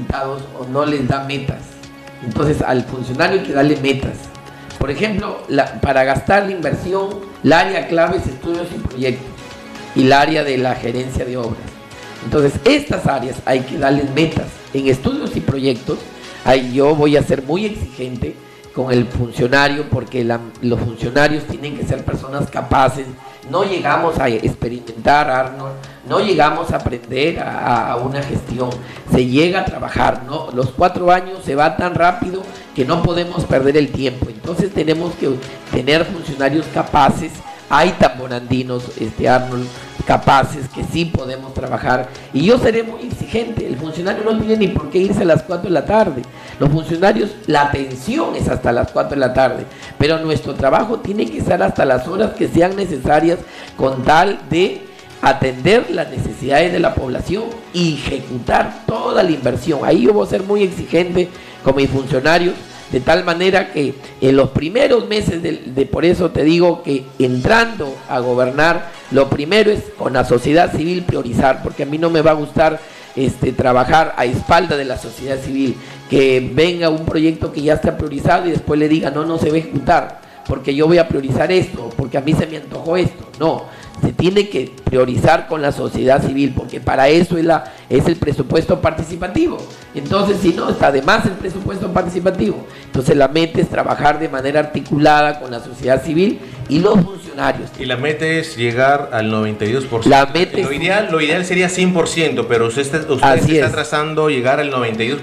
resultados o no les da metas. Entonces al funcionario hay que darle metas. Por ejemplo, para gastar la inversión, el área clave es estudios y proyectos y el área de la gerencia de obras. Entonces estas áreas hay que darles metas. En estudios y proyectos, ahí yo voy a ser muy exigente con el funcionario, porque los funcionarios tienen que ser personas capaces. No llegamos a experimentar, Arnold, no llegamos a aprender a una gestión, se llega a trabajar, ¿no? Los 4 años se va tan rápido que no podemos perder el tiempo. Entonces tenemos que tener funcionarios capaces. Hay tamborandinos, Arnold, capaces que sí podemos trabajar, y yo seré muy exigente. El funcionario no tiene ni por qué irse a las 4 de la tarde. Los funcionarios, la atención es hasta las 4 de la tarde, pero nuestro trabajo tiene que estar hasta las horas que sean necesarias con tal de atender las necesidades de la población y ejecutar toda la inversión. Ahí yo voy a ser muy exigente con mis funcionarios, de tal manera que en los primeros meses por eso te digo que entrando a gobernar, lo primero es con la sociedad civil priorizar, porque a mí no me va a gustar trabajar a espalda de la sociedad civil, que venga un proyecto que ya está priorizado y después le diga no se va a ejecutar, porque yo voy a priorizar esto, porque a mí se me antojó esto. No, se tiene que priorizar con la sociedad civil, porque para eso es el presupuesto participativo. Entonces, si no, está de más el presupuesto participativo. Entonces la meta es trabajar de manera articulada con la sociedad civil y los funcionarios. Y la meta es llegar al 92%. La meta lo ideal sería 100%, pero usted está trazando llegar al 92%,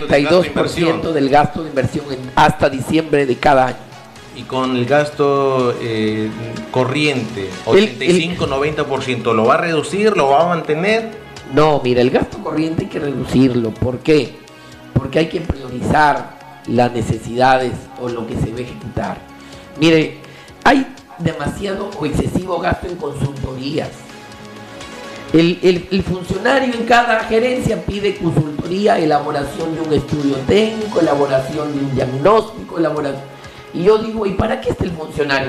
92% del gasto de inversión hasta diciembre de cada año. Y con el gasto corriente, 85-90%, ¿lo va a reducir? ¿Lo va a mantener? No, mira, el gasto corriente hay que reducirlo. ¿Por qué? Porque hay que priorizar las necesidades o lo que se va a ejecutar. Mire, hay demasiado o excesivo gasto en consultorías. El funcionario en cada gerencia pide consultoría, elaboración de un estudio técnico, elaboración de un diagnóstico, y yo digo, ¿y para qué está el funcionario?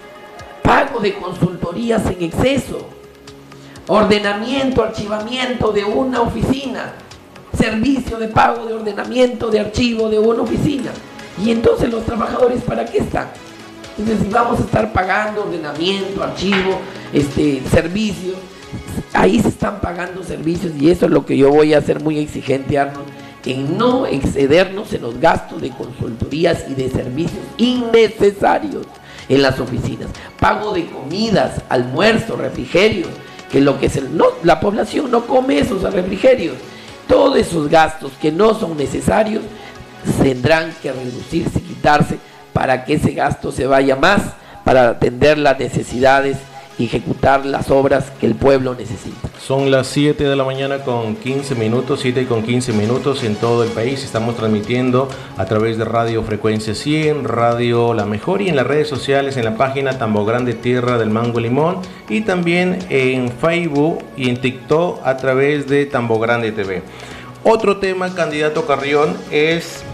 Pago de consultorías en exceso, ordenamiento, archivamiento de una oficina, servicio de pago de ordenamiento de archivo de una oficina. Y entonces los trabajadores, ¿para qué están? Entonces, si vamos a estar pagando ordenamiento, archivo, servicios, ahí se están pagando servicios, y eso es lo que yo voy a ser muy exigente, Arnold, en no excedernos en los gastos de consultorías y de servicios innecesarios en las oficinas. Pago de comidas, almuerzo, refrigerios, que la población no come esos refrigerios. Todos esos gastos que no son necesarios tendrán que reducirse, quitarse, para que ese gasto se vaya más para atender las necesidades y ejecutar las obras que el pueblo necesita. Son las 7 de la mañana con 15 minutos, 7 con 15 minutos en todo el país. Estamos transmitiendo a través de Radio Frecuencia 100, Radio La Mejor, y en las redes sociales, en la página Tambo Grande Tierra del Mango Limón, y también en Facebook y en TikTok a través de Tambo Grande TV. Otro tema, candidato Carrión, es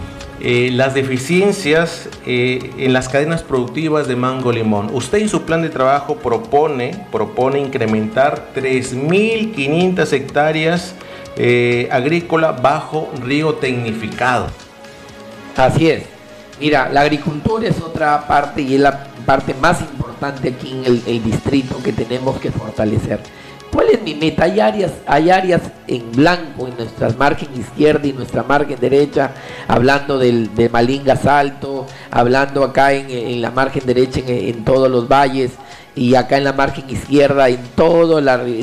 las deficiencias en las cadenas productivas de Mango Limón. Usted en su plan de trabajo propone incrementar 3.500 hectáreas agrícola bajo riego tecnificado. Así es. Mira, la agricultura es otra parte, y es la parte más importante aquí en el distrito que tenemos que fortalecer. ¿Cuál es mi meta? Hay áreas en blanco en nuestra margen izquierda y nuestra margen derecha, hablando de Malingas Alto, hablando acá en la margen derecha en todos los valles, y acá en la margen izquierda en todas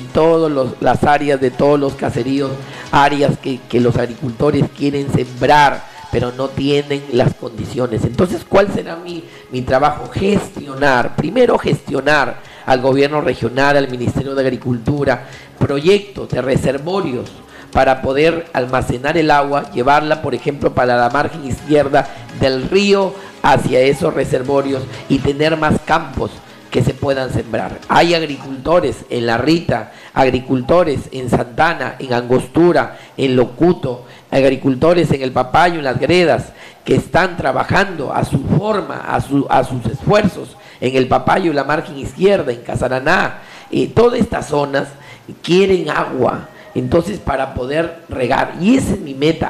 las áreas de todos los caseríos, áreas que los agricultores quieren sembrar, pero no tienen las condiciones. Entonces, ¿cuál será mi trabajo? Primero gestionar al gobierno regional, al Ministerio de Agricultura, proyectos de reservorios para poder almacenar el agua, llevarla, por ejemplo, para la margen izquierda del río hacia esos reservorios y tener más campos que se puedan sembrar. Hay agricultores en La Rita, agricultores en Santana, en Angostura, en Locuto, agricultores en El Papayo, en Las Gredas, que están trabajando a su forma, a sus esfuerzos, en El Papayo, la margen izquierda, en Casaraná, todas estas zonas quieren agua, entonces para poder regar, y esa es mi meta,